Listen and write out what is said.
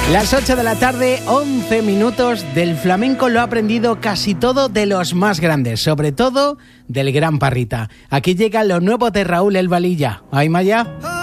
Las 8 de la tarde, 11 minutos. Del flamenco lo ha aprendido casi todo de los más grandes, sobre todo del gran Parrita. Aquí llega lo nuevo de Raúl El Valilla. ¿Ay, Maya?